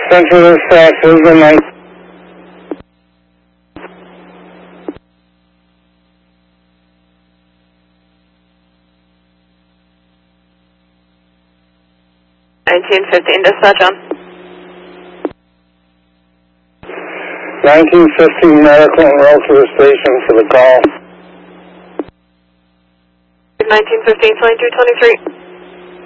Central Dispatch, Lisbon 9. 1915, dispatch on. 1915 medical and roll to the station for the call. 1915, 2223.